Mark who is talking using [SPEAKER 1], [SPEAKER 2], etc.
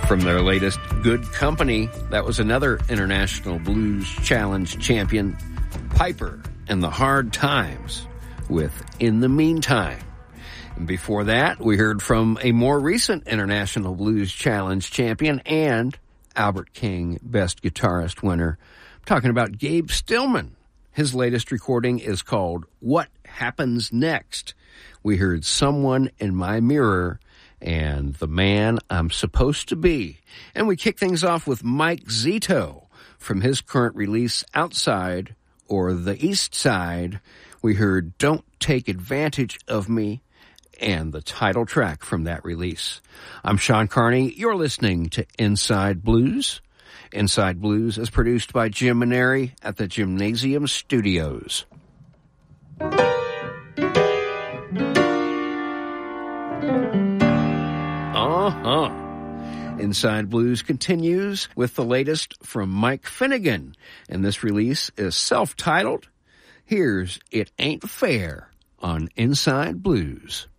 [SPEAKER 1] From their latest Good Company, that was another International Blues Challenge champion, Piper and the Hard Times, with In the Meantime. And before that, we heard from a more recent International Blues Challenge champion and Albert King Best Guitarist winner. I'm talking about Gabe Stillman. His latest recording is called What Happens Next. We heard Someone in My Mirror and The Man I'm Supposed to Be. And we kick things off with Mike Zito from his current release, Outside, or The East Side. We heard Don't Take Advantage of Me and the title track from that release. I'm Sean Carney. You're listening to Inside Blues. Inside Blues is produced by Jim Maneri at the Gymnasium Studios. Inside Blues continues with the latest from Mike Finnegan, and this release is self-titled. Here's It Ain't Fair on Inside Blues.